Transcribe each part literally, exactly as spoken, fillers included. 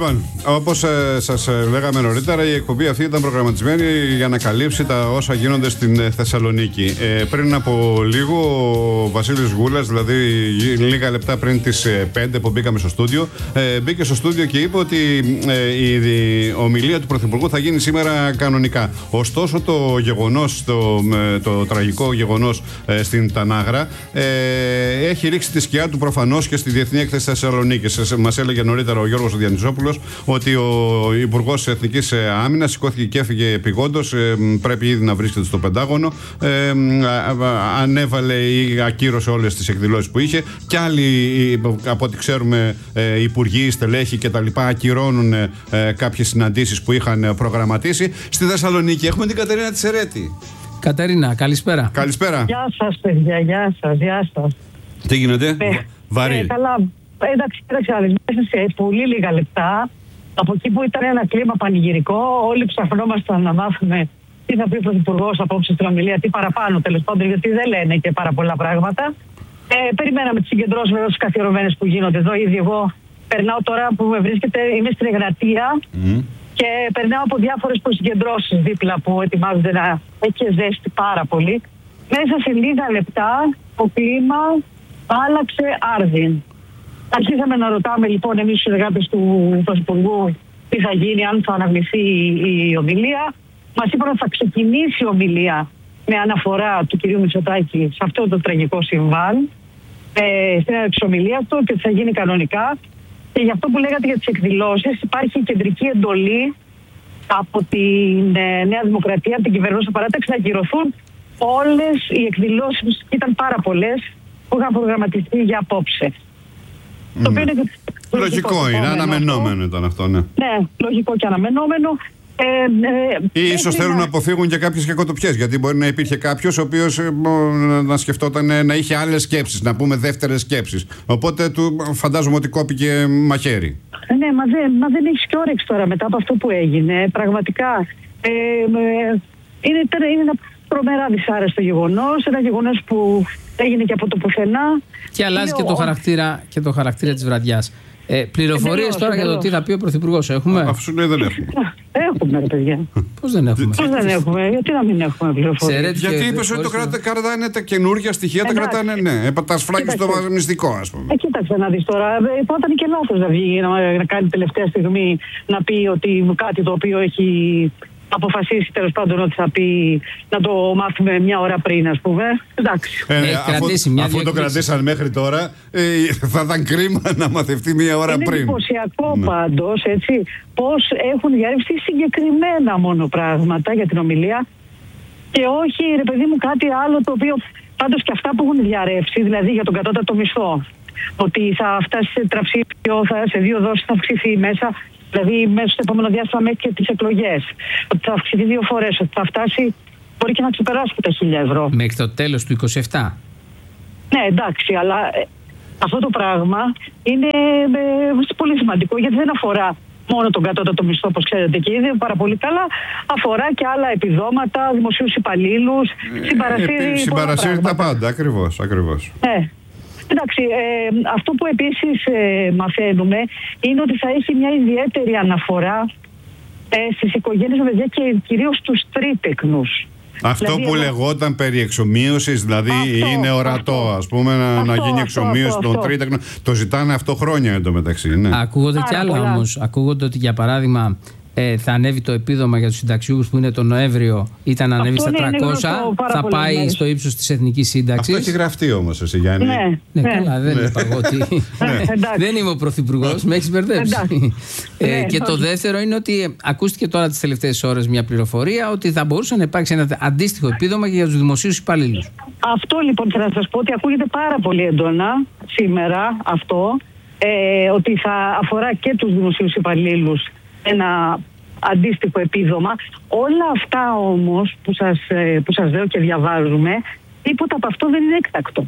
Λοιπόν, όπως ε, σας ε, λέγαμε νωρίτερα, η εκπομπή αυτή ήταν προγραμματισμένη για να καλύψει τα όσα γίνονται στην ε, Θεσσαλονίκη. Ε, πριν από λίγο, ο Βασίλης Γούλας, δηλαδή λίγα λεπτά πριν τις ε, πέντε που μπήκαμε στο στούντιο, ε, μπήκε στο στούντιο και είπε ότι ε, η, η ομιλία του Πρωθυπουργού θα γίνει σήμερα κανονικά. Ωστόσο, το γεγονός, το, ε, το τραγικό γεγονός ε, στην Τανάγρα ε, έχει ρίξει τη σκιά του προφανώς και στη Διεθνή Έκθεση Θεσσαλονίκης. Μας έλεγε νωρίτερα ο Γιώργος Διανυσόπουλος ότι ο Υπουργός Εθνικής Άμυνας σηκώθηκε και έφυγε επειγόντως, ε, πρέπει ήδη να βρίσκεται στο Πεντάγωνο, ε, ανέβαλε ή ακύρωσε όλες τις εκδηλώσεις που είχε, και άλλοι, από ό,τι ξέρουμε, ε, υπουργοί, στελέχοι κτλ. Ακυρώνουν ε, κάποιες συναντήσεις που είχαν προγραμματίσει. Στη Θεσσαλονίκη έχουμε την Κατερίνα Τσερέτη. Κατερίνα, καλησπέρα. Καλησπέρα. Γεια σας, παιδιά, γεια σας, γεια σας. Τι γίνεται, ε, βαρύ? Ε, καλά, εντάξει, εντάξει, μέσα σε πολύ λίγα λεπτά, από εκεί που ήταν ένα κλίμα πανηγυρικό, όλοι ψαχνόμασταν να μάθουμε τι θα πει ο Πρωθυπουργός απόψε στην ομιλία, τι παραπάνω τέλος πάντων, γιατί δεν λένε και πάρα πολλά πράγματα. Ε, περιμέναμε τις συγκεντρώσεις βέβαια τις καθιερωμένες που γίνονται εδώ. Ήδη εγώ περνάω τώρα που με βρίσκεται, είμαι στην Εγνατία mm. και περνάω από διάφορες προσυγκεντρώσεις δίπλα που ετοιμάζονται να έχει ζέστη πάρα πολύ. Μέσα σε λίγα λεπτά το κλίμα άλλαξε άρδιν. Αρχίσαμε να ρωτάμε λοιπόν εμείς τους συνεργάτες του Πρωθυπουργού τι θα γίνει, αν θα αναβληθεί η ομιλία. Μας είπαν ότι θα ξεκινήσει η ομιλία με αναφορά του κυρίου Μητσοτάκη σε αυτό το τραγικό συμβάν, ε, στην εξομιλία του, και θα γίνει κανονικά. Και για αυτό που λέγατε για τις εκδηλώσεις, υπάρχει κεντρική εντολή από την ε, Νέα Δημοκρατία, από την κυβερνούσα παράταξη, να ακυρωθούν όλες οι εκδηλώσεις, ήταν πάρα πολλές, που είχαν προγραμματιστεί για απόψε. Mm. Το οποίο είναι λογικό, λογικό είναι, αναμενόμενο ήταν αυτό, ναι. Ναι, λογικό και αναμενόμενο. Ε, ε, ή ίσως θέλουν να αποφύγουν και κάποιες κακοτοπιές, γιατί μπορεί να υπήρχε κάποιος ο οποίος ε, να σκεφτόταν ε, να είχε άλλες σκέψεις, να πούμε δεύτερες σκέψεις. Οπότε του φαντάζομαι ότι κόπηκε μαχαίρι. Ε, ναι, μα δεν, μα δεν έχεις και όρεξη τώρα μετά από αυτό που έγινε. Πραγματικά ε, ε, είναι, είναι ένα τρομερά δυσάρεστο γεγονός, ένα γεγονός που έγινε και από το πουθενά. Και αλλάζει και, και, το χαρακτήρα, και το χαρακτήρα της βραδιάς. Ε, πληροφορίες τώρα για το τι θα πει ο Πρωθυπουργός έχουμε? Αφού σου λέει δεν έχουμε. Έχουμε, ρε παιδιά. Πώς δεν έχουμε? Πώς δεν έχουμε, γιατί να μην έχουμε πληροφορίες? Γιατί είπες ότι το κρατάνε τα καινούργια στοιχεία, τα κρατάνε, ναι. Τα σφράγγι στο μυστικό, ας πούμε. Ε, κοίταξε να δεις τώρα. Θα ήταν και λάθος να βγει να κάνει τελευταία στιγμή να πει ότι κάτι το οποίο έχει αποφασίσει τέλος πάντων ότι θα πει, να το μάθουμε μια ώρα πριν, ας πούμε. Εντάξει. Ε, ε, αφού αφού το κρατήσαν μέχρι τώρα, ε, θα ήταν κρίμα να μαθευτεί μια ώρα είναι πριν. Είναι εντυπωσιακό ναι. πάντως, έτσι, πώς έχουν διαρρεύσει συγκεκριμένα μόνο πράγματα για την ομιλία και όχι, ρε παιδί μου, κάτι άλλο το οποίο, πάντως και αυτά που έχουν διαρρεύσει, δηλαδή για τον κατώτατο μισθό, ότι θα φτάσει σε τραψίπιο, θα, σε δύο δόσεις θα αυξηθεί μέσα. Δηλαδή, μέσα στο επόμενο διάστημα μέχρι και τις εκλογές. Ότι θα αυξηθεί δύο φορές, ότι θα φτάσει, μπορεί και να ξεπεράσει και τα χίλια ευρώ. Μέχρι το τέλος του είκοσι επτά. Ναι, εντάξει, αλλά ε, αυτό το πράγμα είναι ε, πολύ σημαντικό, γιατί δεν αφορά μόνο τον κατώτατο μισθό, όπως ξέρετε και ήδη πάρα πολύ καλά. Αφορά και άλλα επιδόματα, δημοσίους υπαλλήλους, ε, συμπαρασύρει. Ε, συμπαρασύρει τα πάντα, ακριβώς. ακριβώς. Ε. Εντάξει, ε, αυτό που επίσης ε, μαθαίνουμε είναι ότι θα έχει μια ιδιαίτερη αναφορά ε, στις οικογένειες με παιδιά και κυρίως στους τρίτεκνους. Αυτό δηλαδή, που εγώ... λεγόταν περί εξομοίωσης, δηλαδή αυτό, είναι ορατό, αυτό, ας πούμε, να, αυτό, να γίνει εξομοίωση των τρίτεκνων. Το ζητάνε αυτό χρόνια εντωμεταξύ. Ναι. Ακούγονται κι άλλα όμως. Ακούγονται ότι, για παράδειγμα, Ε, θα ανέβει το επίδομα για τους συνταξιούχους που είναι τον Νοέμβριο, ήταν να ανέβει στα τριακόσια, θα πάει μέρες. στο ύψος της Εθνικής Σύνταξης. Αυτό έχει γραφτεί όμως εσύ, Γιάννη. Ναι, ναι, ναι. καλά, δεν είπα εγώ ότι. Δεν είμαι ο Πρωθυπουργός, με έχεις μπερδέψει. ε, και το δεύτερο είναι ότι ακούστηκε τώρα τις τελευταίες ώρες μια πληροφορία ότι θα μπορούσε να υπάρξει ένα αντίστοιχο επίδομα και για τους δημοσίους υπαλλήλους. Αυτό λοιπόν θέλω να σας πω, ότι ακούγεται πάρα πολύ έντονα σήμερα αυτό, ε, ότι θα αφορά και τους δημοσίους υπαλλήλους ένα αντίστοιχο επίδομα. Όλα αυτά όμως που σας, που σας λέω και διαβάζουμε, τίποτα από αυτό δεν είναι έκτακτο.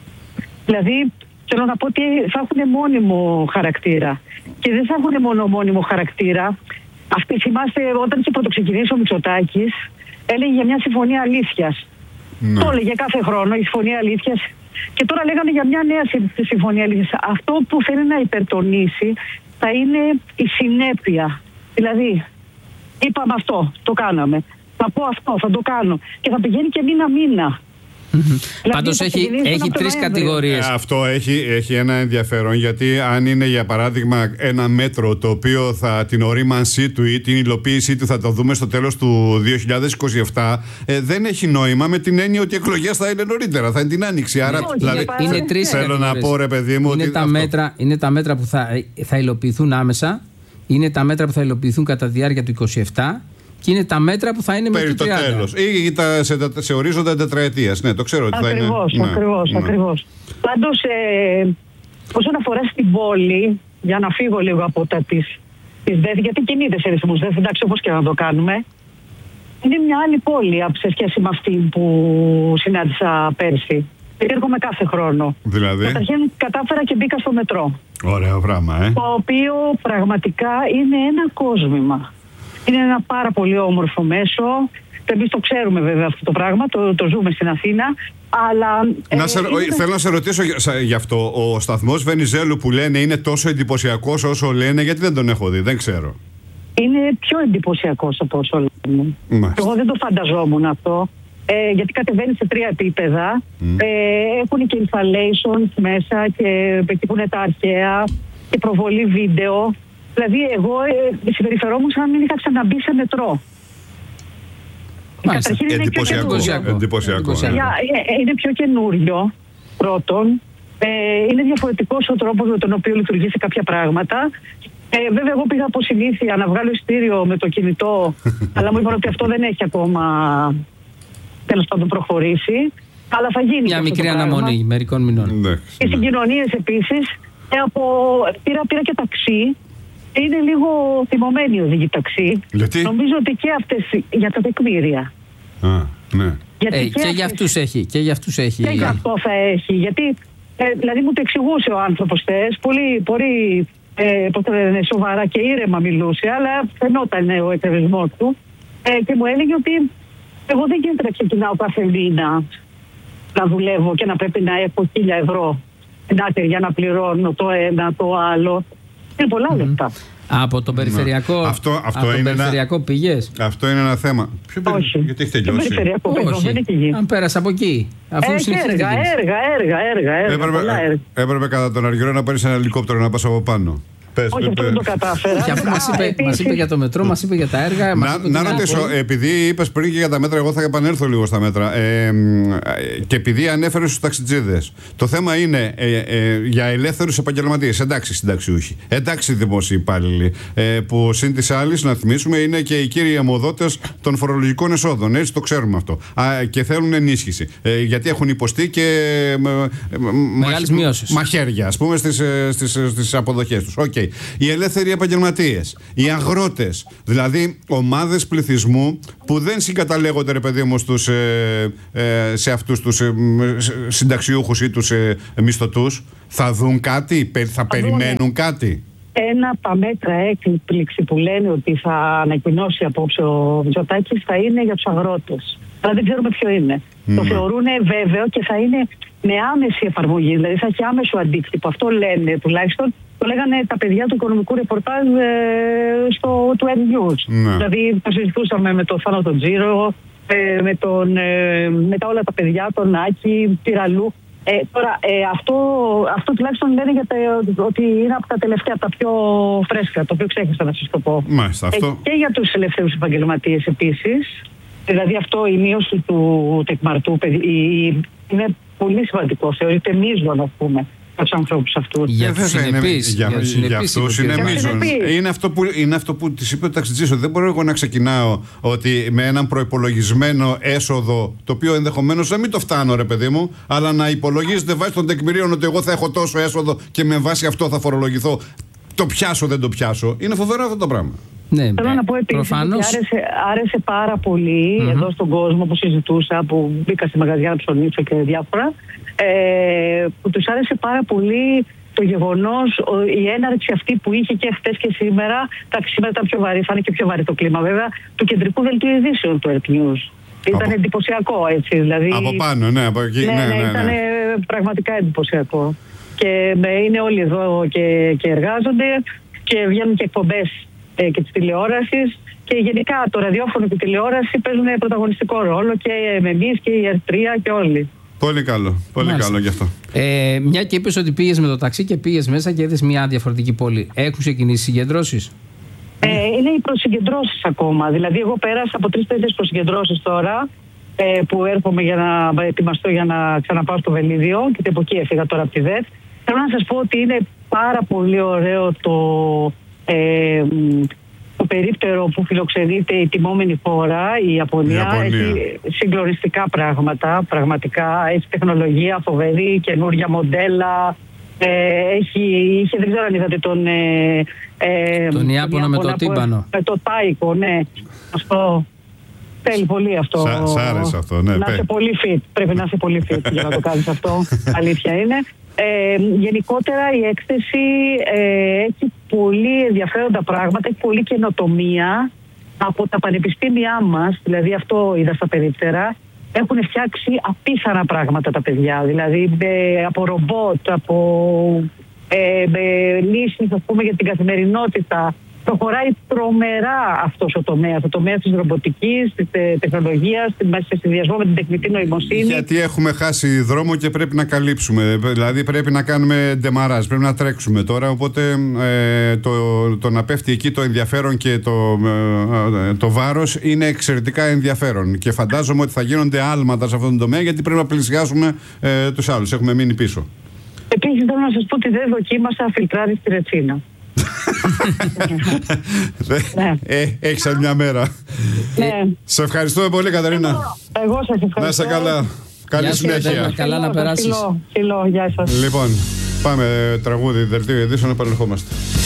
Δηλαδή, θέλω να πω ότι θα έχουν μόνιμο χαρακτήρα. Και δεν θα έχουν μόνο μόνιμο χαρακτήρα. Αυτή, θυμάστε, όταν είχε πρωτοξεκινήσει ο Μητσοτάκης, έλεγε για μια συμφωνία αλήθειας. Ναι. Το έλεγε κάθε χρόνο η συμφωνία αλήθειας. Και τώρα λέγανε για μια νέα συμφωνία αλήθειας. Αυτό που θέλει να υπερτονίσει θα είναι η συνέπεια. Δηλαδή, είπαμε αυτό, το κάναμε. Θα πω αυτό, θα το κάνω. Και θα πηγαίνει και μήνα-μήνα. Mm-hmm. Πάντως έχει, έχει τρεις κατηγορίες. Ε, αυτό έχει, έχει ένα ενδιαφέρον, γιατί αν είναι για παράδειγμα ένα μέτρο το οποίο θα την ορίμανσή του ή την υλοποίησή του θα το δούμε στο τέλος του δύο χιλιάδες είκοσι επτά, ε, δεν έχει νόημα με την έννοια ότι οι εκλογές θα είναι νωρίτερα, θα είναι την Άνοιξη. Άρα, όχι, δηλαδή, είναι, είναι τρεις θέλω να πω, ρε παιδί μου, είναι, ότι τα μέτρα, είναι τα μέτρα που θα, θα υλοποιηθούν άμεσα, είναι τα μέτρα που θα υλοποιηθούν κατά τη διάρκεια του είκοσι επτά. Και είναι τα μέτρα που θα είναι μέχρι το τέλος. Ή τα, σε, σε ορίζοντα τετραετίας. Ναι, το ξέρω ότι ακριβώς, θα είναι. Ακριβώς, ναι, ακριβώς. Ναι. Πάντως, ε, όσον αφορά στην πόλη, για να φύγω λίγο από τα της, της ΔΕΘ, γιατί κινείται σε ρυθμούς ΔΕΘ, εντάξει, όπως και να το κάνουμε, είναι μια άλλη πόλη σε σχέση με αυτή που συνάντησα πέρσι. Έρχομαι κάθε χρόνο. Δηλαδή. Καταρχήν κατάφερα και μπήκα στο μετρό. Ωραίο πράγμα, ε. Το οποίο πραγματικά είναι ένα κόσμημα. Είναι ένα πάρα πολύ όμορφο μέσο. Εμείς το ξέρουμε βέβαια αυτό το πράγμα, το, το ζούμε στην Αθήνα. Αλλά, να σε, ε, είναι... Θέλω να σε ρωτήσω γι' αυτό. Ο σταθμός Βενιζέλου που λένε είναι τόσο εντυπωσιακός όσο λένε, γιατί δεν τον έχω δει, δεν ξέρω. Είναι πιο εντυπωσιακός από όσο λένε. Μάλιστα. Εγώ δεν το φανταζόμουν αυτό. Ε, γιατί κατεβαίνει σε τρία επίπεδα. Mm. Ε, έχουν και installations μέσα και πετύχουν τα αρχαία και προβολή βίντεο. Δηλαδή, εγώ ε, συμπεριφερόμουν σαν να μην είχα ξαναμπεί σε μετρό. Μάλιστα. Είναι εντυπωσιακό. Πιο εντυπωσιακό. Ναι. Είναι πιο καινούριο, πρώτον. Ε, είναι διαφορετικός ο τρόπος με τον οποίο λειτουργεί σε κάποια πράγματα. Ε, βέβαια, εγώ πήγα από συνήθεια να βγάλω εισιτήριο με το κινητό, αλλά μου είπαν ότι αυτό δεν έχει ακόμα τέλος πάντων προχωρήσει. Αλλά θα γίνει. Μια μικρή αναμονή μερικών μηνών. Ναι, οι συγκοινωνίες επίσης. Ε, από... πήρα, πήρα και ταξί. Είναι λίγο θυμωμένη η οδηγή ταξί. Γιατί? Νομίζω ότι και αυτές για τα τεκμήρια. Α, ναι. Γιατί ε, και, και για αυτούς έχει. Και για αυτούς έχει. Και για αυτό θα έχει. Γιατί, ε, δηλαδή μου το εξηγούσε ο άνθρωπος θες, πολύ, πολύ ε, σοβαρά και ήρεμα μιλούσε, αλλά φαινόταν ο εκρεβισμός του. Ε, και μου έλεγε ότι εγώ δεν γίνεται να ξεκινάω κάθε μήνα να δουλεύω και να πρέπει να έχω χίλια ευρώ για να πληρώνω το ένα, το άλλο. Είναι πολλά mm-hmm. λεπτά. Από τον περιφερειακό, αυτό, αυτό από είναι τον περιφερειακό ένα... πήγες. Αυτό είναι ένα θέμα. Ποιο όχι. Γιατί έχει τελειώσει. Περιφερειακό πήγα, δεν έχει γίνει. Αν πέρασε από εκεί. Αφού έχει έργα, έργα, έργα, έργα, έργα, έπρεπε, πολλά έργα. Έπρεπε κατά τον Αργυρό να πάρεις ένα ελικόπτερο να πας από πάνω. Πες, όχι, αυτό δεν το κατάφερα. Και αφού μας είπε, μας είπε για το μετρό, μας είπε για τα έργα. Να, να ρωτήσω, επειδή είπες πριν και για τα μέτρα, εγώ θα επανέλθω λίγο στα μέτρα. Ε, και επειδή ανέφερες στους ταξιτζίδες, το θέμα είναι ε, ε, για ελεύθερους επαγγελματίες. Εντάξει, συνταξιούχοι. Εντάξει, δημόσιοι υπάλληλοι. Ε, που συν της άλλης, να θυμίσουμε, είναι και οι κύριοι αιμοδότες των φορολογικών εσόδων. Έτσι το ξέρουμε αυτό. Α, και θέλουν ενίσχυση. Ε, γιατί έχουν υποστεί και ε, μεγάλες μειώσεις. Μαχαίρια, ας πούμε, στις, στις, στις αποδοχές τους. Okay. Οι ελεύθεροι επαγγελματίες, οι αγρότες, δηλαδή ομάδες πληθυσμού που δεν συγκαταλέγονται, ρε παιδί μου, στους, ε, ε, σε αυτούς τους ε, συνταξιούχους ή τους ε, μισθωτούς, θα δουν κάτι, θα, θα περιμένουν δούμε. κάτι. Ένα από τα μέτρα έκπληξη που λένε ότι θα ανακοινώσει απόψε ο Μητσοτάκης θα είναι για τους αγρότες. Αλλά δεν ξέρουμε ποιο είναι. Mm. Το θεωρούν βέβαιο και θα είναι με άμεση εφαρμογή, δηλαδή θα έχει άμεσο αντίκτυπο. Αυτό λένε τουλάχιστον. Το λέγανε τα παιδιά του οικονομικού ρεπορτάζ ε, στο του News. Ναι. Δηλαδή το συζητούσαμε με τον Θάνο τον Τζίρο, ε, με, τον, ε, με τα όλα τα παιδιά, τον Άκη, Πυραλού. Ε, τώρα ε, αυτό, αυτό τουλάχιστον λένε για τα, ότι είναι από τα τελευταία, από τα πιο φρέσκα, το οποίο ξέχασα να σας το πω. Μάλιστα, αυτό... ε, και για τους ελευθερούς επαγγελματίες επίσης. Δηλαδή αυτό η μείωση του τεκμαρτού είναι πολύ σημαντικό, θεωρείται μείζον, ας πούμε. Τους ανθρώπους αυτούς. Για τους συνεπείς. Για, για, για, για αυτούς είναι μείζον. Είναι αυτό που, είναι αυτό που της είπε ο ταξιτζής, ότι δεν μπορώ εγώ να ξεκινάω ότι με έναν προϋπολογισμένο έσοδο, το οποίο ενδεχομένως να μην το φτάνω, ρε παιδί μου, αλλά να υπολογίζεται βάσει των τεκμηρίων ότι εγώ θα έχω τόσο έσοδο και με βάση αυτό θα φορολογηθώ. Το πιάσω, δεν το πιάσω. Είναι φοβερό αυτό το πράγμα. Ναι, θέλω να πω επίσης ότι άρεσε, άρεσε πάρα πολύ mm-hmm. εδώ στον κόσμο που συζητούσα, που μπήκα στη μαγαζιά να ψωνίσω και διάφορα, ε, που τους άρεσε πάρα πολύ το γεγονός, η έναρξη αυτή που είχε και χτες και σήμερα. Εντάξει, σήμερα ήταν πιο βαρύ, θα είναι και πιο βαρύ το κλίμα βέβαια, του κεντρικού δελτίου ειδήσεων του Earth News. Ήταν από... εντυπωσιακό, έτσι. Δηλαδή, από πάνω, ναι, από εκεί. Ναι, ναι, ναι, ναι, ήταν ναι. πραγματικά εντυπωσιακό. Και είναι όλοι εδώ και, και εργάζονται. και βγαίνουν και εκπομπές ε, και της τηλεόρασης. Και γενικά το ραδιόφωνο και η τηλεόραση παίζουν πρωταγωνιστικό ρόλο και εμείς και η Ερτρία και όλοι. Πολύ καλό, πολύ Μάλιστα. καλό γι' αυτό. Ε, μια και είπες ότι πήγες με το ταξί και πήγες μέσα και είδες μια διαφορετική πόλη. Έχουν ξεκινήσει συγκεντρώσεις? Ε, είναι οι προσυγκεντρώσεις ακόμα. Δηλαδή, εγώ πέρασα από τρεις-τέσσερις προσυγκεντρώσεις τώρα ε, που έρχομαι για να ετοιμαστώ για να ξαναπάω στο Βελίδιο και από εκεί έφυγα τώρα από τη ΔΕΤ. Θέλω να σας πω ότι είναι πάρα πολύ ωραίο το. Ε, το περίπτερο που φιλοξενείται η τιμόμενη χώρα, η Ιαπωνία. Η Ιαπωνία. Έχει συγκλονιστικά πράγματα, πραγματικά. Έχει τεχνολογία φοβερή, καινούργια μοντέλα. Ε, έχει, είχε, δεν ξέρω αν είδατε τον... Ε, ε, τον Ιάπωνα με το τύμπανο. Με το τάικο, ναι. Αυτό θέλει πολύ αυτό. Σα, σ' άρεσε αυτό, ναι. Να είσαι πολύ fit. Πρέπει να είσαι πολύ fit για να το κάνεις αυτό. Αλήθεια είναι. Ε, γενικότερα η έκθεση ε, έχει πολύ ενδιαφέροντα πράγματα, έχει πολύ καινοτομία από τα πανεπιστήμια μας, δηλαδή αυτό είδα στα περίπτερα. Έχουν φτιάξει απίθανα πράγματα τα παιδιά, δηλαδή ε, από ρομπότ, από ε, ε, λύσεις, ας πούμε, για την καθημερινότητα. Προχωράει τρομερά αυτός ο τομέας, ο τομέας της ρομποτικής, της τεχνολογίας, σε συνδυασμό με την τεχνητή νοημοσύνη. Γιατί έχουμε χάσει δρόμο και πρέπει να καλύψουμε. Δηλαδή πρέπει να κάνουμε ντεμαράζ, πρέπει να τρέξουμε τώρα. Οπότε ε, το, το να πέφτει εκεί το ενδιαφέρον και το, ε, το βάρος είναι εξαιρετικά ενδιαφέρον. Και φαντάζομαι ότι θα γίνονται άλματα σε αυτόν τον τομέα, γιατί πρέπει να πλησιάσουμε ε, τους άλλους. Έχουμε μείνει πίσω. Επίσης θέλω να σας πω ότι δεν δοκίμασα φιλτράρι στη ρετσίνα. Ναι. ε, έχεις άλλη μια μέρα. Ναι. Σε ευχαριστώ πολύ, Καταρίνα. Εγώ σας ευχαριστώ. Να είσαι καλά. Καλή συνέχεια. Καλά να περάσεις. Φιλό, φιλό, γεια σας. Λοιπόν, πάμε τραγούδι, δελτίο ειδήσεων, επανερχόμαστε.